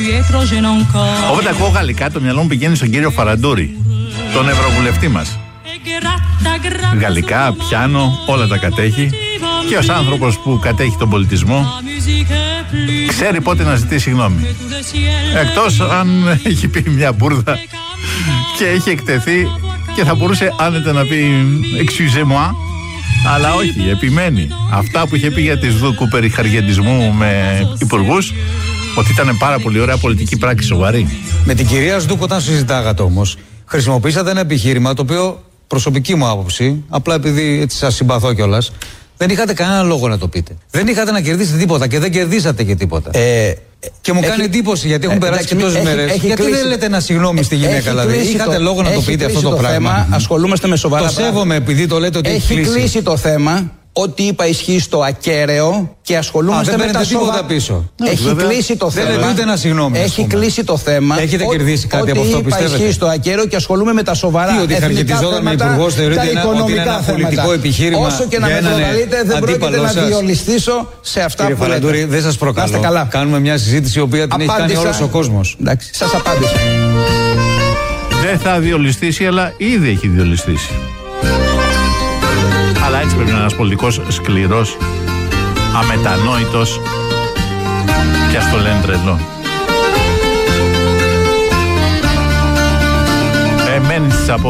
Όποτε ακούω γαλλικά, το μυαλό μου πηγαίνει στον κύριο Φαραντούρη, τον ευρωβουλευτή μας. Γαλλικά, πιάνο, όλα τα κατέχει. Και ως άνθρωπος που κατέχει τον πολιτισμό, ξέρει πότε να ζητήσει συγγνώμη. Εκτός αν έχει πει μια μπούρδα και έχει εκτεθεί και θα μπορούσε άνετα να πει excusez-moi, αλλά όχι, επιμένει. Αυτά που είχε πει για τις Δούκου περί χαργεντισμού με υπουργούς, ότι ήταν πάρα πολύ ωραία πολιτική πράξη, σοβαρή. Με την κυρία Σδούκου, όταν συζητάγατε όμως, χρησιμοποίησατε ένα επιχείρημα το οποίο, προσωπική μου άποψη, απλά επειδή έτσι σας συμπαθώ κιόλας, δεν είχατε κανένα λόγο να το πείτε. Δεν είχατε να κερδίσετε τίποτα και δεν κερδίσατε και τίποτα. Και μου κάνει εντύπωση γιατί έχουν περάσει και τόσες μέρες. Γιατί δεν λέτε ένα συγγνώμη στη γυναίκα, δηλαδή? Είχατε λόγο να το πείτε αυτό το πράγμα? Ασχολούμαστε με σοβαρά πράγματα. Το σέβομαι επειδή το λέτε ότι έχει κλείσει το θέμα. Ό,τι είπα ισχύει στο ακέραιο και ασχολούμαστε με τα σοβαρά. Έχει κλείσει το θέμα. Δεν λέτε ούτε ένα συγγνώμη. Έχει κλείσει το θέμα. Έχετε κερδίσει κάτι από αυτό, πιστεύετε? Ό,τι είπα ισχύει στο ακέραιο και ασχολούμαι με τα σοβαρά. Τι, ότι χαργεντιζόταν με υπουργός, θεωρείτε ότι είναι ένα πολιτικό επιχείρημα? Όσο και να με προκαλείτε, δεν πρόκειται να διολιστήσω σε αυτά που λέτε. Κύριε Φαραντούρη, δεν σας προκαλώ. Κάνουμε μια συζήτηση η οποία την έχει κάνει όλος ο κόσμος. Εντάξει, σας απάντησα. Δεν θα διολιστήσει, αλλά ήδη έχει διολιστήσει. Αλλά έτσι πρέπει να είναι ένας πολιτικός σκληρός, αμετανόητος και ας το λένε τρελό.